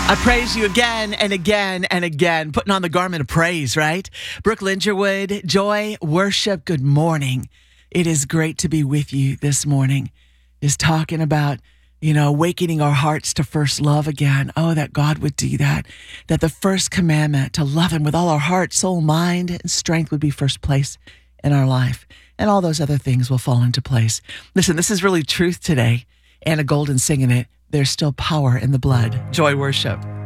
I praise you again and again and again, putting on the garment of praise, right? Brooke Lingerwood, Joy, Worship, good morning. It is great to be with you this morning. Just talking about, awakening our hearts to first love again. Oh, that God would do that. That the first commandment, to love him with all our heart, soul, mind, and strength would be first place in our life. And all those other things will fall into place. Listen, this is really truth today. Anna Golden singing it. There's still power in the blood. Joy, worship.